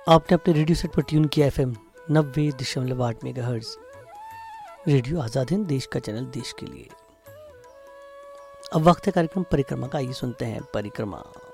आपने अपने radio set पर ट्यून किया FM 90.8 megahertz. Radio Azad Hind, देश का चैनल, देश के लिए। अब वक्त है कार्यक्रम परिक्रमा का। आइए सुनते हैं परिक्रमा।